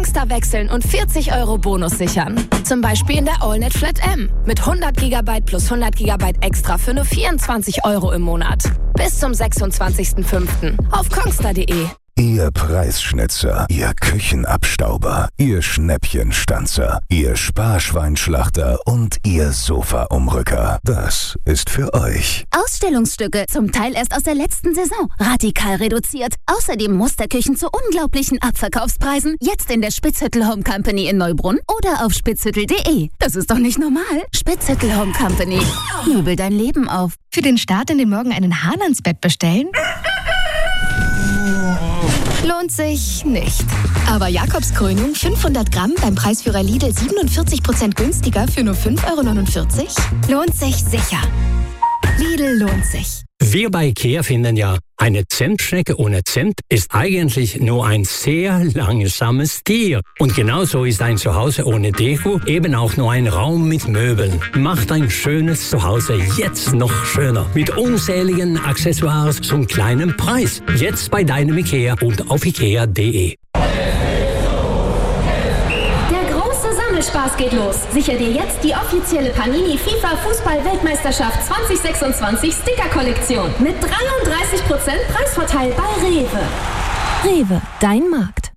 Kongstar wechseln und 40 € Bonus sichern. Zum Beispiel in der AllNet Flat M mit 100 GB plus 100 GB extra für nur 24 € im Monat. Bis zum 26.05. auf kongstar.de. Ihr Preisschnitzer, Ihr Küchenabstauber, Ihr Schnäppchenstanzer, Ihr Sparschweinschlachter und Ihr Sofaumrücker. Das ist für euch. Ausstellungsstücke, zum Teil erst aus der letzten Saison. Radikal reduziert. Außerdem Musterküchen zu unglaublichen Abverkaufspreisen. Jetzt in der Spitzhüttel Home Company in Neubrunn oder auf spitzhüttel.de. Das ist doch nicht normal. Spitzhüttel Home Company. Möbel dein Leben auf. Für den Start in den Morgen einen Hahn ans Bett bestellen? Lohnt sich nicht. Aber Jakobskrönung 500 Gramm beim Preisführer Lidl 47% günstiger für nur 5,49 €? Lohnt sich sicher. Lidl lohnt sich. Wir bei IKEA finden ja, eine Zentschnecke ohne Zent ist eigentlich nur ein sehr langsames Tier. Und genauso ist ein Zuhause ohne Deko eben auch nur ein Raum mit Möbeln. Macht ein schönes Zuhause jetzt noch schöner. Mit unzähligen Accessoires zum kleinen Preis. Jetzt bei deinem IKEA und auf ikea.de. Spaß geht los. Sicher dir jetzt die offizielle Panini FIFA Fußball-Weltmeisterschaft 2026 Sticker-Kollektion mit 33% Preisvorteil bei Rewe. Rewe, dein Markt.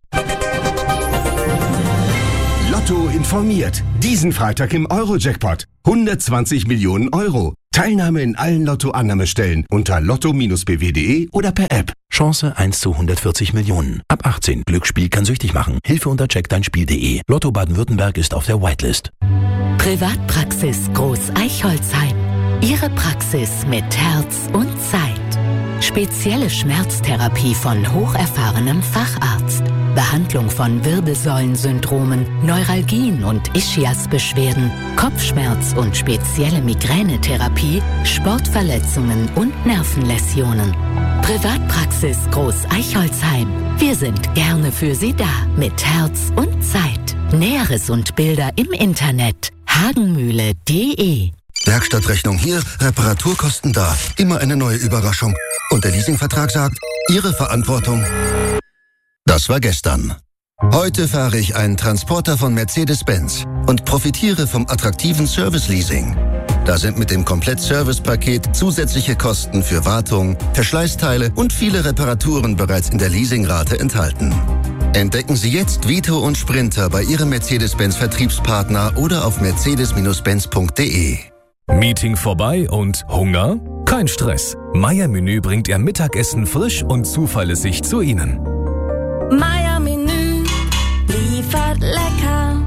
Lotto informiert. Diesen Freitag im Euro-Jackpot. 120 Millionen €. Teilnahme in allen Lotto-Annahmestellen unter lotto-bw.de oder per App. Chance 1 zu 140 Millionen. Ab 18. Glücksspiel kann süchtig machen. Hilfe unter checkdeinspiel.de. Lotto Baden-Württemberg ist auf der Whitelist. Privatpraxis Groß Eichholzheim. Ihre Praxis mit Herz und Zeit. Spezielle Schmerztherapie von hocherfahrenem Facharzt. Behandlung von Wirbelsäulensyndromen, Neuralgien und Ischiasbeschwerden, Kopfschmerz und spezielle Migränetherapie, Sportverletzungen und Nervenläsionen. Privatpraxis Groß Eichholzheim. Wir sind gerne für Sie da mit Herz und Zeit. Näheres und Bilder im Internet hagenmühle.de. Werkstattrechnung hier, Reparaturkosten da. Immer eine neue Überraschung. Und der Leasingvertrag sagt, Ihre Verantwortung. Das war gestern. Heute fahre ich einen Transporter von Mercedes-Benz und profitiere vom attraktiven Service-Leasing. Da sind mit dem Komplett-Service-Paket zusätzliche Kosten für Wartung, Verschleißteile und viele Reparaturen bereits in der Leasingrate enthalten. Entdecken Sie jetzt Vito und Sprinter bei Ihrem Mercedes-Benz-Vertriebspartner oder auf mercedes-benz.de. Meeting vorbei und Hunger? Kein Stress. Meier Menü bringt Ihr Mittagessen frisch und zuverlässig zu Ihnen. Meier Menü liefert lecker.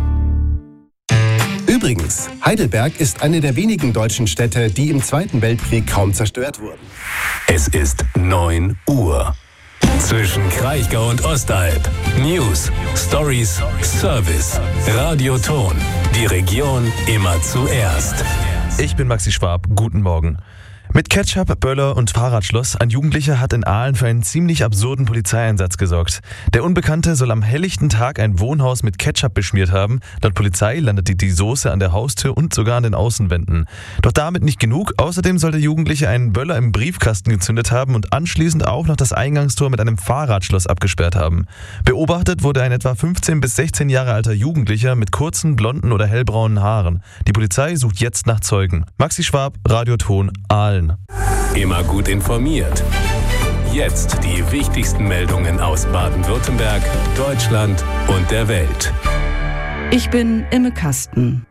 Übrigens, Heidelberg ist eine der wenigen deutschen Städte, die im Zweiten Weltkrieg kaum zerstört wurden. Es ist 9 Uhr. Zwischen Kraichgau und Ostalb. News, Stories, Service. Radio Ton. Die Region immer zuerst. Ich bin Maxi Schwab. Guten Morgen. Mit Ketchup, Böller und Fahrradschloss, ein Jugendlicher hat in Aalen für einen ziemlich absurden Polizeieinsatz gesorgt. Der Unbekannte soll am helllichten Tag ein Wohnhaus mit Ketchup beschmiert haben. Laut Polizei landete die Soße an der Haustür und sogar an den Außenwänden. Doch damit nicht genug. Außerdem soll der Jugendliche einen Böller im Briefkasten gezündet haben und anschließend auch noch das Eingangstor mit einem Fahrradschloss abgesperrt haben. Beobachtet wurde ein etwa 15 bis 16 Jahre alter Jugendlicher mit kurzen, blonden oder hellbraunen Haaren. Die Polizei sucht jetzt nach Zeugen. Maxi Schwab, Radioton, Aalen. Immer gut informiert. Jetzt die wichtigsten Meldungen aus Baden-Württemberg, Deutschland und der Welt. Ich bin Imme Kasten.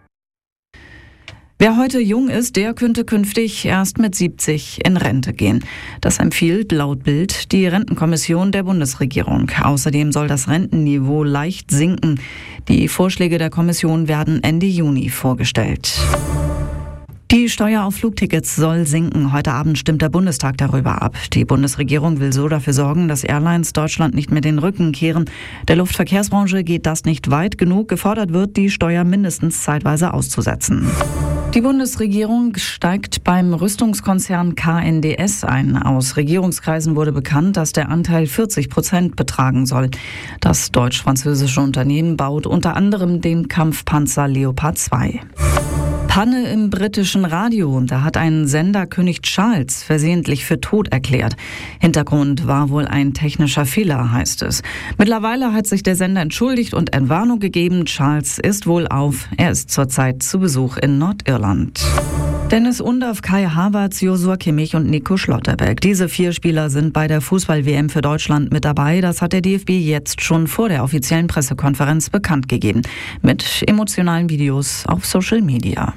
Wer heute jung ist, der könnte künftig erst mit 70 in Rente gehen. Das empfiehlt laut Bild die Rentenkommission der Bundesregierung. Außerdem soll das Rentenniveau leicht sinken. Die Vorschläge der Kommission werden Ende Juni vorgestellt. Die Steuer auf Flugtickets soll sinken. Heute Abend stimmt der Bundestag darüber ab. Die Bundesregierung will so dafür sorgen, dass Airlines Deutschland nicht mehr den Rücken kehren. Der Luftverkehrsbranche geht das nicht weit genug. Gefordert wird, die Steuer mindestens zeitweise auszusetzen. Die Bundesregierung steigt beim Rüstungskonzern KNDS ein. Aus Regierungskreisen wurde bekannt, dass der Anteil 40% betragen soll. Das deutsch-französische Unternehmen baut unter anderem den Kampfpanzer Leopard 2. Panne im britischen Radio. Da hat ein Sender König Charles versehentlich für tot erklärt. Hintergrund war wohl ein technischer Fehler, heißt es. Mittlerweile hat sich der Sender entschuldigt und Entwarnung gegeben. Charles ist wohlauf. Er ist zurzeit zu Besuch in Nordirland. Dennis Undaff, Kai Havertz, Joshua Kimmich und Nico Schlotterbeck. Diese 4 Spieler sind bei der Fußball-WM für Deutschland mit dabei. Das hat der DFB jetzt schon vor der offiziellen Pressekonferenz bekannt gegeben. Mit emotionalen Videos auf Social Media.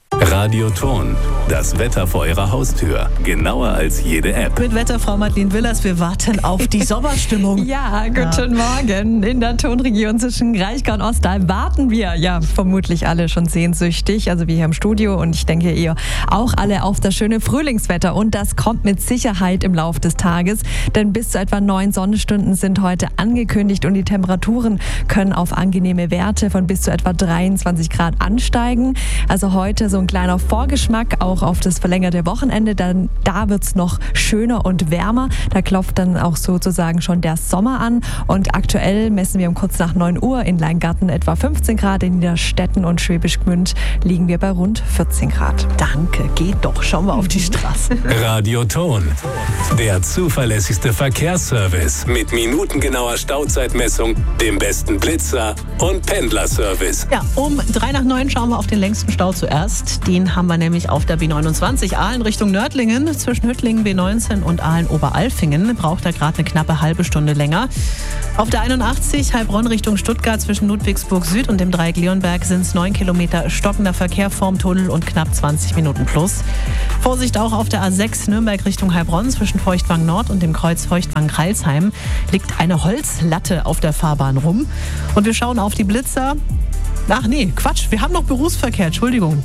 Radioton, das Wetter vor Ihrer Haustür. Genauer als jede App. Mit Wetterfrau Madeleine Willers, wir warten auf die Sommerstimmung. Ja, guten Morgen. In der Tonregion zwischen Kraichgau und Ostal warten wir ja vermutlich alle schon sehnsüchtig. Also wir hier im Studio und ich denke ihr auch alle auf das schöne Frühlingswetter. Und das kommt mit Sicherheit im Laufe des Tages. Denn bis zu etwa 9 Sonnenstunden sind heute angekündigt und die Temperaturen können auf angenehme Werte von bis zu etwa 23 Grad ansteigen. Also heute so ein kleiner Vorgeschmack auch auf das verlängerte Wochenende. Dann, da wird es noch schöner und wärmer. Da klopft dann auch sozusagen schon der Sommer an. Und aktuell messen wir um kurz nach 9 Uhr in Leingarten etwa 15 Grad. In Niederstetten und Schwäbisch Gmünd liegen wir bei rund 14 Grad. Danke, geht doch. Schauen wir auf die Straße. Radioton, der zuverlässigste Verkehrsservice mit minutengenauer Stauzeitmessung, dem besten Blitzer und Pendlerservice. Ja, um 8:03 schauen wir auf den längsten Stau zuerst. Den haben wir nämlich auf der B29 Aalen Richtung Nördlingen. Zwischen Hüttlingen, B19 und Aalen-Oberalfingen braucht er gerade eine knappe halbe Stunde länger. Auf der 81 Heilbronn Richtung Stuttgart zwischen Ludwigsburg Süd und dem Dreieck Leonberg sind es 9 Kilometer stockender Verkehr vorm Tunnel und knapp 20 Minuten plus. Vorsicht auch auf der A6 Nürnberg Richtung Heilbronn zwischen Feuchtwang Nord und dem Kreuz Feuchtwang-Kreilsheim liegt eine Holzlatte auf der Fahrbahn rum. Und wir schauen auf die Blitzer. Ach nee, Quatsch, wir haben noch Berufsverkehr, Entschuldigung,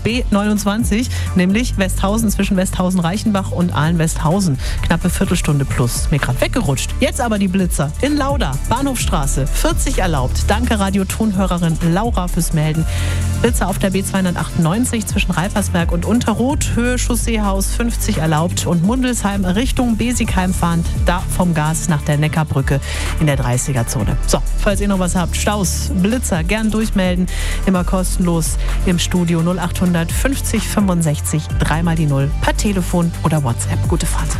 B29, nämlich Westhausen zwischen Westhausen-Reichenbach und Aalen-Westhausen. Knappe Viertelstunde plus, mir gerade weggerutscht. Jetzt aber die Blitzer in Lauda, Bahnhofstraße, 40 erlaubt. Danke Radiotonhörerin Laura fürs Melden. Blitzer auf der B298 zwischen Reipersberg und Unterroth, Höhe Chausseehaus 50 erlaubt und Mundelsheim Richtung Besigheim fahrend, da vom Gas nach der Neckarbrücke in der 30er-Zone. So, falls ihr noch was habt, Staus, Blitzer, gern durchmelden. Immer kostenlos im Studio 0800 50 65 3x0 per Telefon oder WhatsApp. Gute Fahrt.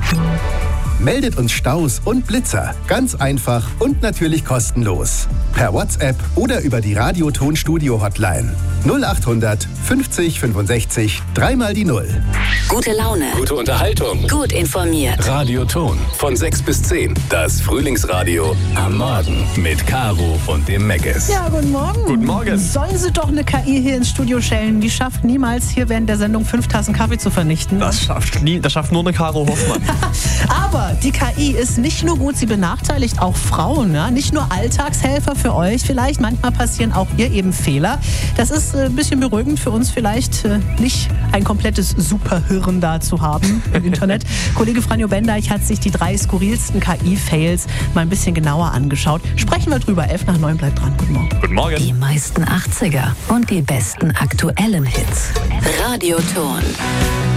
Meldet uns Staus und Blitzer. Ganz einfach und natürlich kostenlos. Per WhatsApp oder über die Radioton-Studio-Hotline. 0800 50 65 3x0. Gute Laune. Gute Unterhaltung. Gut informiert. Radioton von 6 bis 10. Das Frühlingsradio am Morgen mit Caro und dem Meckes. Ja, guten Morgen. Guten Morgen. Sollen Sie doch eine KI hier ins Studio stellen? Die schafft niemals hier während der Sendung 5 Tassen Kaffee zu vernichten. Das schafft nur eine Caro Hoffmann. Aber die KI ist nicht nur gut, sie benachteiligt auch Frauen. Ja? Nicht nur Alltagshelfer für euch vielleicht. Manchmal passieren auch hier eben Fehler. Das ist ein bisschen beruhigend für uns vielleicht, nicht ein komplettes Superhirn da zu haben im Internet. Kollege Franjo Bendeich hat sich die 3 skurrilsten KI-Fails mal ein bisschen genauer angeschaut. Sprechen wir drüber. 8:11 bleibt dran. Guten Morgen. Guten Morgen. Die meisten 80er und die besten aktuellen Hits. Radioton.